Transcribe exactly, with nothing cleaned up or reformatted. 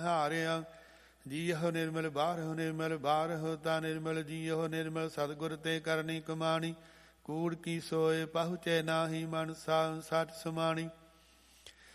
ਹਾਰਿਆ। ਜੀਹੋ ਨਿਰਮਲ ਬਾਰਹੁ ਨਿਰਮਲ ਬਾਰਹੁ ਤਾ ਨਿਰਮਲ ਜੀਹੋ ਨਿਰਮਲ ਸਤਿਗੁਰ ਤੇ ਕਰਨੀ ਕਮਾਣੀ। ਕੂੜ ਕੀ ਸੋਏ ਪਹੁੰਚੇ ਨਾਹੀ ਮਨ ਸਾ ਸੱਚ ਸਮਾਣੀ।